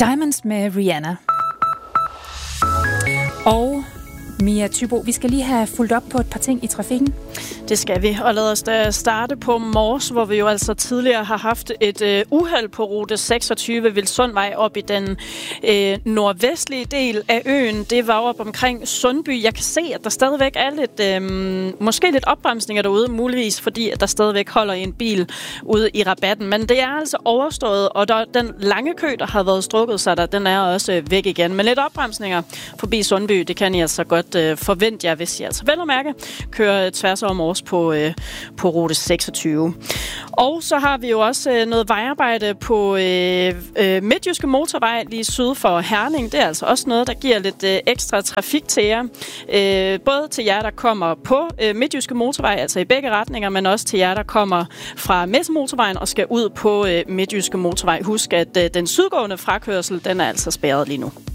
Diamonds med Rihanna. Og Mia Thybo, vi skal lige have fulgt op på et par ting i trafikken. Det skal vi, og lad os da starte på Mors, hvor vi jo altså tidligere har haft et uheld på rute 26 Vilsundvej op i den nordvestlige del af øen. Det var op omkring Sundby. Jeg kan se, at der stadigvæk er måske lidt opbremsninger derude, muligvis fordi at der stadigvæk holder en bil ude i rabatten. Men det er altså overstået, og den lange kø, der har været strukket sig der, den er også væk igen. Men lidt opbremsninger forbi Sundby, det kan I altså godt forvente jer, hvis I altså vel at mærke kører tværs over Mors på rute 26. Og så har vi jo også noget vejarbejde på Midtjyske Motorvej lige syd for Herning. Det er altså også noget, der giver lidt ekstra trafik til jer. Både til jer, der kommer på Midtjyske Motorvej, altså i begge retninger, men også til jer, der kommer fra Messemotorvejen og skal ud på Midtjyske Motorvej. Husk, at den sydgående frakørsel, den er altså spærret lige nu.